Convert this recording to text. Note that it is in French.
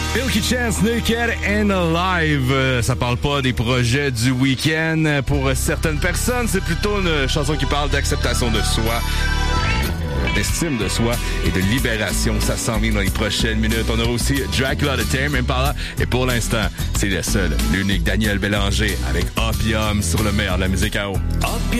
Milky Chance, Naked and Alive. Ça parle pas des projets du week-end. Pour certaines personnes, c'est plutôt une chanson qui parle d'acceptation de soi, d'estime de soi et de libération. Ça s'en vient dans les prochaines minutes. On aura aussi Dracula de Tame Impala. Et pour l'instant, c'est le seul, l'unique Daniel Bélanger avec Opium sur le meilleur de la musique à eau.